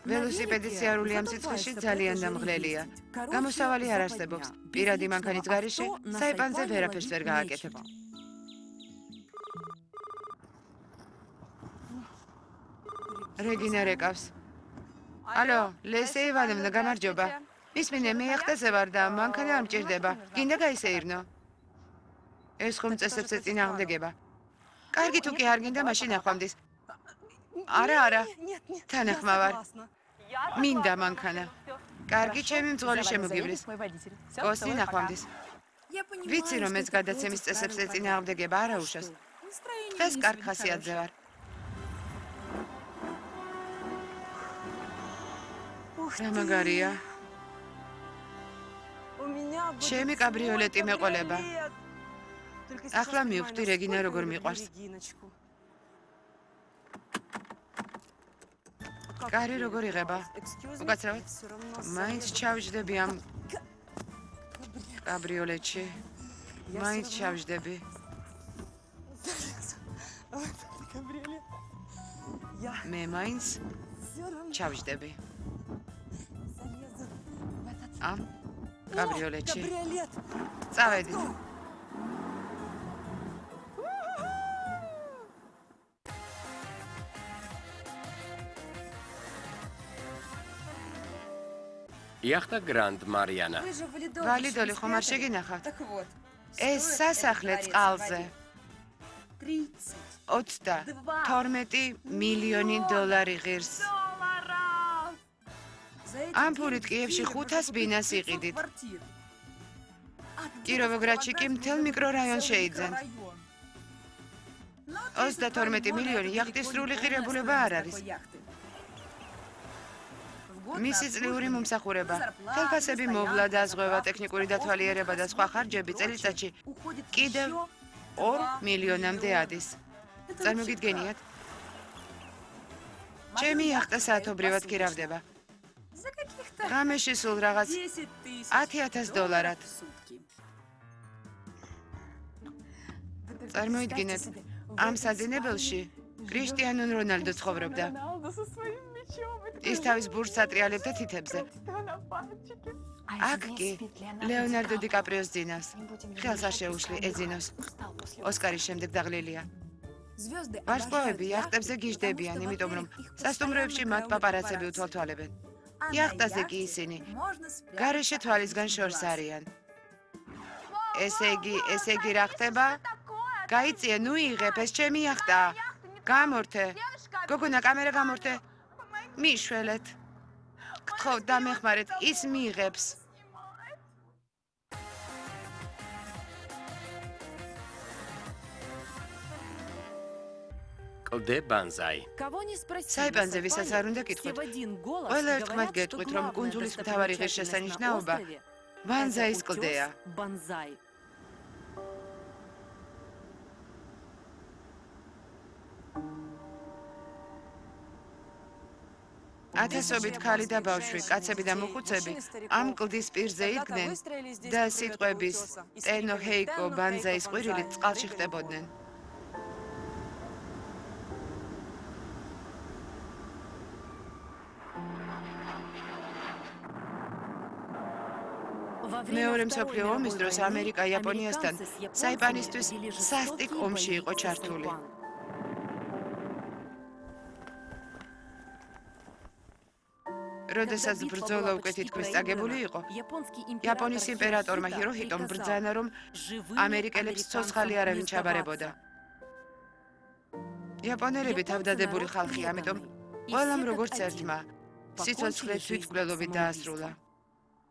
ველოსიპედის სიარული ამ სიცხეში ძალიან დამღლელია. გამოსავალი არ არსებობს. პირადი მანქანის გარეშე საიპანზე ვერაფერს ვერ გააკეთებთ. რეგინა რეკავს. ალო, ლესე ივანოვნა, გამარჯობა. ისმინე, მე ახტაზე ვარ და მანქანა არ მჭირდება. გინდა გაისეირნო? ეს ხომ წესებს ეწინააღმდეგება. კარგი თუ კი არ გინდა, მაშინ ახვამდის. არა, თანახმავარ. მინდა მანქანა. კარგი, ჩემი მძღოლი შემოგივლის. კოსტი ნახვამდის. ვიცი, რომ ეს გადაცემის წესებს ეწინააღმდეგება, არა უშავს. დღეს კარგ ხასიათზე ვარ. რა მაგარია. ჩემი კაბრიოლეტი მეყოლება. ახლა მივხვდი რეგინა როგორ მიყვარს. კარი როგორ იღება? უკაცრავად. მაინც ჩავჯდები ამ კაბრიოლეტში. მაინც ჩავჯდები. მე მაინც ჩავჯდები. ამ კაბრიოლეტში. წავედით. იახტა გრანდ მარიანა. ვალიდოლი ხომ არ შეგინახავთ? ეს სასახლე წყალზე. 32 მილიონი დოლარი ღირს. ამ ფულით კიევში 500 ბინას იყიდით. კიროვოგრადში კი მთელ მიკრორაიონს შეიძენთ. 32 მილიონი იახტის სრული ღირებულება არ არის. მისი წლიური მომსახურება, ხელფასები, მოვლა, დაზღვევა, ტექნიკური დათვალიერება და სხვა ხარჯები წელიწადში კიდევ 2 მილიონამდე ადის. წარმოგიდგენიათ? ჩემი იახტა საათობრივად ქირავდება. ღამეში სულ რაღაც 10,000 დოლარად. წარმოიდგინეთ, ამ საძინებელში კრისტიანო რონალდო ცხოვრობდა. ის თავის ბურთს ატრიალებდა თითებზე. აქ კი ლეონარდო დი კაპრიოს ძინავს. ხელს არ შეუშლი ეძინოს. ოსკარის შემდეგ დაღლილია. ვარსკვლავები იახტებზე გიждდებიან, იმიტომ რომ სასტუმროებში მათ პაპარაცები უთვალთვალებენ. იახტაზე კი ისინი გარეშე თვალისგან შორს არიან. ესე იგი რა ხდება? გაიწია, ნუ იღებ, ეს ჩემი იახტა. გამორთე. გოგონა, კამერა გამორთე. მიშველეთ. გთხოვთ დამეხმარეთ, ის მიიღებს. კლდე ბანზაი. საიპანზე ვისაც არ უნდა კითხვით. ყველა ერთხმად გეტყვით, რომ კუნძულის მთავარი ღირსშესანიშნაობა ბანზაის კლდეა. ათასობით ქალი და ბავშვი, კაცები და მოხუცები ამ კლდის პირზე იდგნენ და სიტყვების ტენო ჰეიკო ბანზაის ყვირილით წყალში ხტებოდნენ. მეორე მსოფლიო ომის დროს ამერიკა იაპონიასთან საიპანისთვის სასტიკ ომში იყო ჩართული. როდესაც ბრძოლა უკვე თითქმის წაგებული იყო, იაპონიის იმპერატორმა ჰიროჰიტომ ბრძანა, რომ ამერიკელებს ცოცხალი არავინ ჩაბარებოდა. იაპონელები თავდადებული ხალხი, ამიტომ ყველამ როგორც ერთმა სიცოცხლე თვითმკვლელობით დაასრულა.